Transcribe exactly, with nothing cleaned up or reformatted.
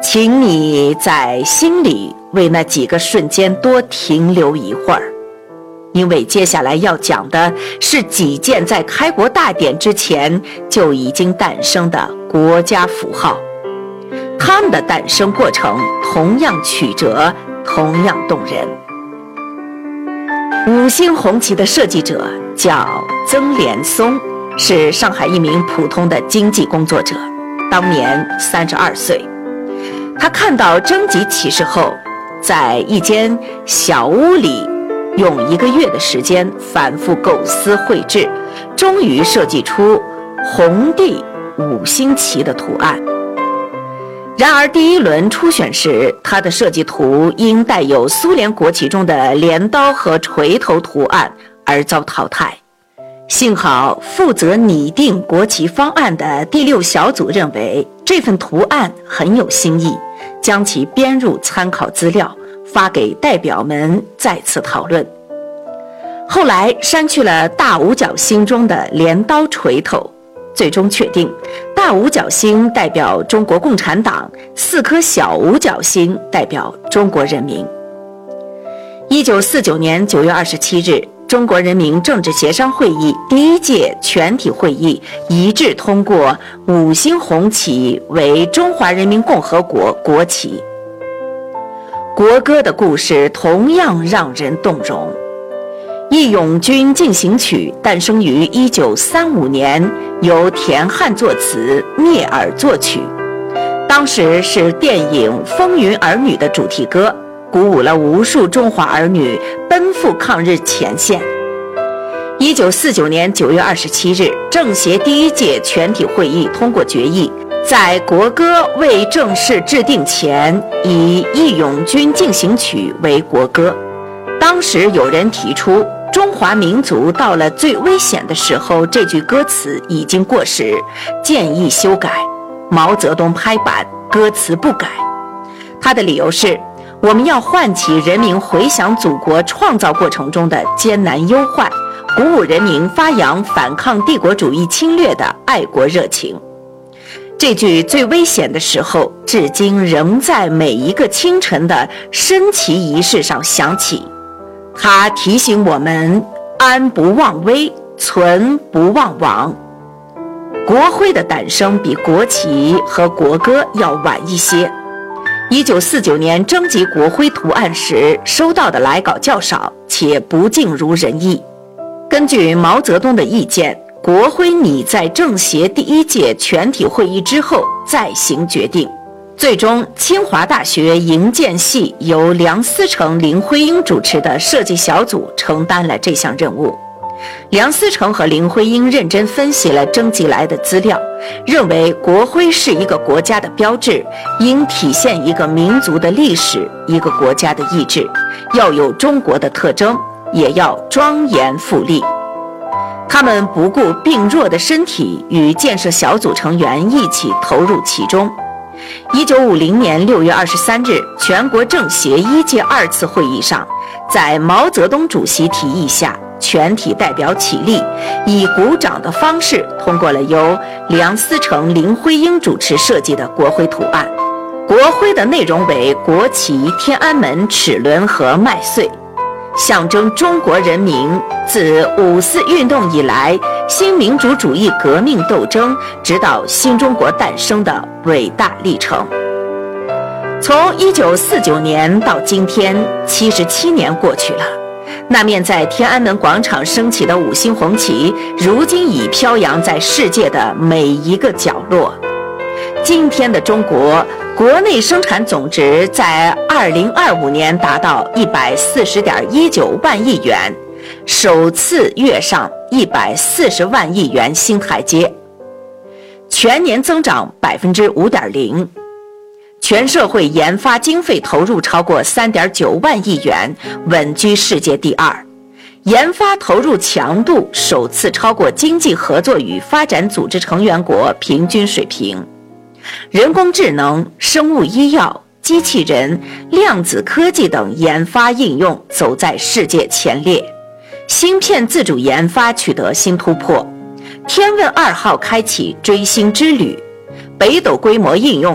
请你在心里为那几个瞬间多停留一会儿，因为接下来要讲的是几件在开国大典之前就已经诞生的国家符号，它们的诞生过程同样曲折，同样动人。五星红旗的设计者叫曾连松，是上海一名普通的经济工作者，当年三十二岁。他看到征集启事后，在一间小屋里用一个月的时间反复构思绘制，终于设计出红地五星旗的图案。然而第一轮初选时，他的设计图因带有苏联国旗中的镰刀和锤头图案而遭淘汰。幸好负责拟定国旗方案的第六小组认为这份图案很有新意，将其编入参考资料，发给代表们再次讨论。后来删去了大五角星中的镰刀锤头，最终确定大五角星代表中国共产党，四颗小五角星代表中国人民。一九四九年九月二十七日，中国人民政治协商会议第一届全体会议一致通过五星红旗为中华人民共和国国旗。国歌的故事同样让人动容。《义勇军进行曲》诞生于一九三五年，由田汉作词，聂耳作曲。当时是电影《风云儿女》的主题歌，鼓舞了无数中华儿女奔赴抗日前线。一九四九年九月二十七日，政协第一届全体会议通过决议，在国歌未正式制定前，以《义勇军进行曲》为国歌。当时有人提出，中华民族到了最危险的时候，这句歌词已经过时，建议修改。毛泽东拍板，歌词不改。他的理由是，我们要唤起人民回想祖国创造过程中的艰难忧患，鼓舞人民发扬反抗帝国主义侵略的爱国热情。这句最危险的时候，至今仍在每一个清晨的升旗仪式上响起。它提醒我们安不忘危，存不忘亡。国徽的诞生比国旗和国歌要晚一些。一九四九年征集国徽图案时，收到的来稿较少，且不尽如人意。根据毛泽东的意见，国徽拟在政协第一届全体会议之后再行决定。最终，清华大学营建系由梁思成、林徽因主持的设计小组承担了这项任务。梁思成和林徽因认真分析了征集来的资料，认为国徽是一个国家的标志，应体现一个民族的历史，一个国家的意志，要有中国的特征，也要庄严富丽。他们不顾病弱的身体，与建设小组成员一起投入其中。一九五零年六月二十三日，全国政协一届二次会议上，在毛泽东主席提议下，全体代表起立，以鼓掌的方式通过了由梁思成、林徽因主持设计的国徽图案。国徽的内容为国旗、天安门、齿轮和麦穗，象征中国人民自五四运动以来新民主主义革命斗争直到新中国诞生的伟大历程。从一九四九年到今天，七十七年过去了，那面在天安门广场升起的五星红旗，如今已飘扬在世界的每一个角落。今天的中国，国内生产总值在二零二五年达到一百四十点一九万亿元，首次跃上一百四十万亿元新台阶，全年增长百分之五点零。全社会研发经费投入超过三点九万亿元，稳居世界第二。研发投入强度首次超过经济合作与发展组织成员国平均水平。人工智能、生物医药、机器人、量子科技等研发应用走在世界前列，芯片自主研发取得新突破，天问二号开启追星之旅，北斗规模应用